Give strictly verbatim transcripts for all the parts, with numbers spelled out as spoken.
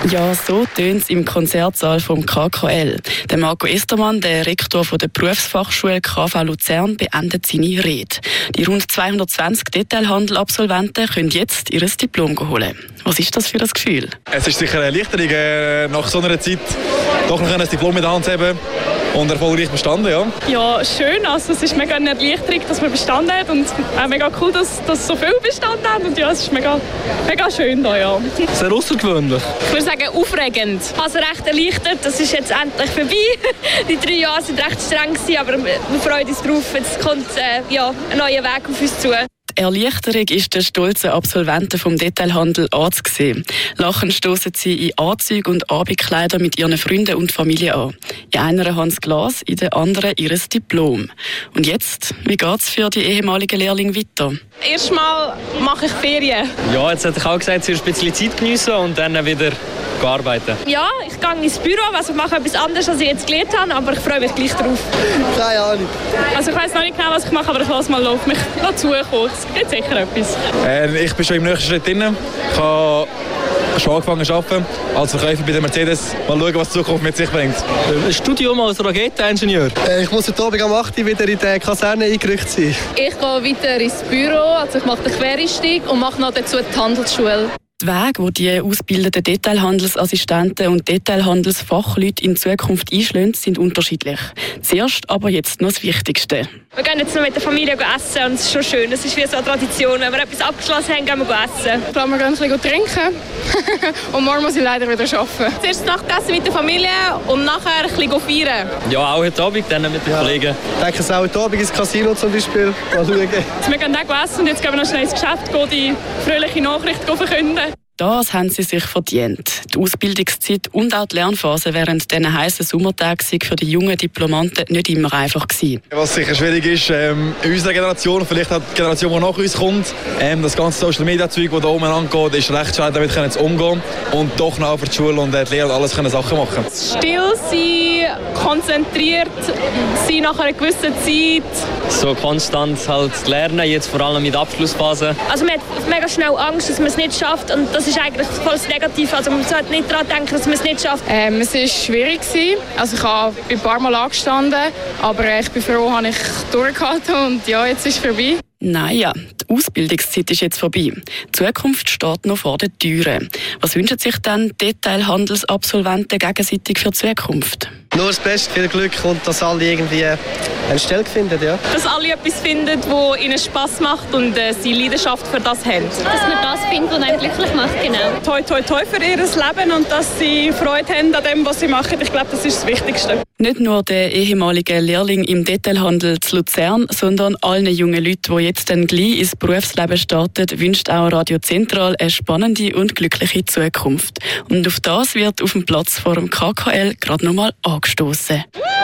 Ja, so tönt es im Konzertsaal vom K K L. Der Marco Estermann, der Rektor der Berufsfachschule K V Luzern, beendet seine Rede. Die rund zweihundertzwanzig Detailhandel-Absolventen können jetzt ihr Diplom holen. Was ist das für ein Gefühl? Es ist sicher eine Erleichterung, äh, nach so einer Zeit doch noch ein Diplom in der Hand zu haben und erfolgreich bestanden, ja. Ja, schön. Also, es ist mega eine Erleichterung, dass man bestanden hat und auch mega cool, dass, dass so viele bestanden haben. Und ja, es ist mega, mega schön da, ja. Sehr außergewöhnlich. Ich würde sagen, aufregend. Also recht erleichtert, das ist jetzt endlich vorbei. Die drei Jahre waren recht streng gewesen, aber wir freuen uns drauf. Jetzt kommt äh, ja, ein neuer Weg auf uns zu. Die Erleichterung ist den stolzen Absolventen vom Detailhandel anzusehen. Lachend stossen sie in Anzüge und Abendkleider mit ihren Freunden und Familie an. In einer haben sie Glas, in der anderen ihr Diplom. Und jetzt, wie geht es für die ehemaligen Lehrlinge weiter? Erstmal mache ich Ferien. Ja, jetzt hätte ich auch gesagt, zuerst ein bisschen Zeit geniessen und dann wieder arbeiten. Ja, ich gehe ins Büro, also mache etwas anderes, als ich jetzt gelernt habe, aber ich freue mich gleich drauf. Keine Ahnung. Also ich weiß noch nicht genau, was ich mache, aber ich lasse mal auf mich dazukommen. Es gibt sicher etwas. Äh, ich bin schon im nächsten Schritt drin. Ich habe schon angefangen zu arbeiten als Verkäufer bei der Mercedes. Mal schauen, was die Zukunft mit sich bringt. Ein Studium als Raketeningenieur. Äh, ich muss heute Abend um acht Uhr wieder in die Kaserne eingerückt sein. Ich gehe weiter ins Büro, also ich mache den Quereinstieg und mache noch dazu die Handelsschule. Die Wege, die die ausgebildeten Detailhandelsassistenten und Detailhandelsfachleute in Zukunft einschlagen, sind unterschiedlich. Zuerst aber jetzt noch das Wichtigste. Wir gehen jetzt noch mit der Familie essen und es ist schon schön. Es ist wie so eine Tradition. Wenn wir etwas abgeschlossen haben, gehen wir essen. Ich glaube, wir gehen ein bisschen trinken und morgen muss ich leider wieder arbeiten. Zuerst Nachtessen mit der Familie und nachher ein bisschen feiern. Ja, auch heute Abend dann mit den ja. Kollegen. Ich denke, es auch heute Abend ins Casino zum Beispiel. Mal schauen. Wir gehen auch essen und jetzt gehen wir noch schnell ins Geschäft, gehen die fröhliche Nachricht verkünden. Das haben sie sich verdient. Die Ausbildungszeit und auch die Lernphase während diesen heißen Sommertagen waren für die jungen Diplomanten nicht immer einfach gewesen. Was sicher schwierig ist, ähm, in unserer Generation, vielleicht auch die Generation, die nach uns kommt, ähm, das ganze Social-Media-Zeug, das da oben angeht, ist recht schwer, damit können zu umgehen und doch noch für die Schule und die Lehrer und alles können Sachen machen. Still sein, konzentriert sein nach einer gewissen Zeit. So konstant halt lernen, jetzt vor allem mit der Abschlussphase. Also man hat mega schnell Angst, dass man es nicht schafft und das ist eigentlich voll negativ. Also man sollte nicht daran denken, dass man es nicht schafft. Ähm, es war schwierig. Also ich habe ein paar Mal angestanden, aber ich bin froh, dass ich durchgehalten und ja, jetzt ist es vorbei. Nein, ja, die Ausbildungszeit ist jetzt vorbei. Die Zukunft steht noch vor den Türen. Was wünschen sich dann Detailhandelsabsolventen gegenseitig für die Zukunft? Nur das Beste, viel Glück und dass alle irgendwie eine Stelle finden, ja. Dass alle etwas finden, das ihnen Spass macht und äh, sie Leidenschaft für das haben. Dass man das findet, was einen glücklich macht, genau. Toi, toi, toi für ihr Leben und dass sie Freude haben an dem, was sie machen. Ich glaube, das ist das Wichtigste. Nicht nur der ehemalige Lehrling im Detailhandel zu Luzern, sondern allen jungen Leuten, die jetzt dann gleich ins Berufsleben starten, wünscht auch Radio Zentral eine spannende und glückliche Zukunft. Und auf das wird auf dem Platz vor dem K K L gerade noch mal angestoßen.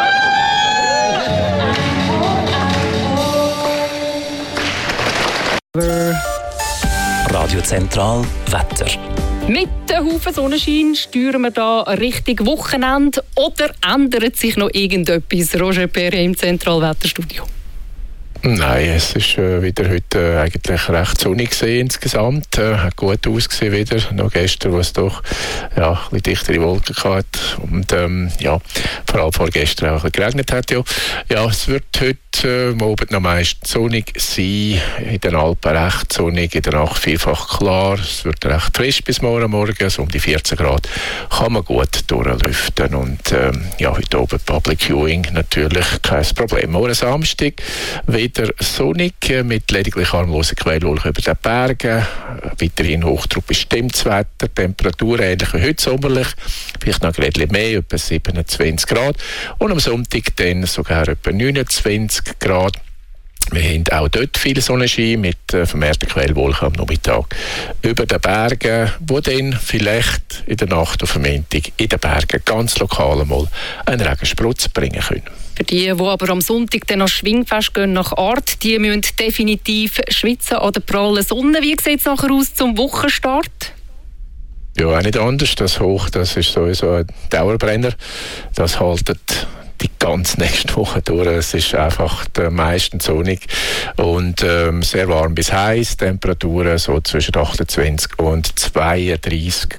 Radio Zentral Wetter. Mit einem Haufen Sonnenschein steuern wir da Richtung Wochenende oder ändert sich noch irgendetwas? Roger Perret im Zentralwetterstudio. Nein, es ist äh, wieder heute äh, eigentlich recht sonnig gesehen insgesamt. Äh, hat gut ausgesehen wieder. Noch gestern, wo es doch ja, ein bisschen dichtere Wolken hatte. Und ähm, ja, vor allem vorgestern auch ein bisschen geregnet hat. Ja, ja es wird heute äh, am Abend noch meist sonnig sein. In den Alpen recht sonnig, in der Nacht vielfach klar. Es wird recht frisch bis morgen Morgen, also um die vierzehn Grad. Kann man gut durchlüften. Und ähm, ja, heute oben Public Viewing natürlich kein Problem. Morgen Samstag wieder sonnig mit lediglich harmlosen Quellwolken über den Bergen. Weiterhin Hochdruck bestimmtes Wetter. Temperatur ähnlich wie heute sommerlich. Vielleicht noch ein bisschen mehr, etwa siebenundzwanzig Grad. Und am Sonntag dann sogar etwa neunundzwanzig Grad. Wir haben auch dort viel Sonnenschein mit vermehrten Quellwolken am Nachmittag über den Bergen, wo dann vielleicht in der Nacht auf Montag in den Bergen ganz lokal einmal einen Regensprutz bringen können. Für die, die aber am Sonntag dann noch Schwingfest gehen nach Art, die müssen definitiv schwitzen an der prallen Sonne. Wie sieht es nachher aus zum Wochenstart? Ja, auch nicht anders. Das Hoch, das ist sowieso ein Dauerbrenner. Das haltet die ganze nächste Woche durch. Es ist einfach meistens sonnig und ähm, sehr warm bis heiß. Temperaturen so zwischen achtundzwanzig und zweiunddreißig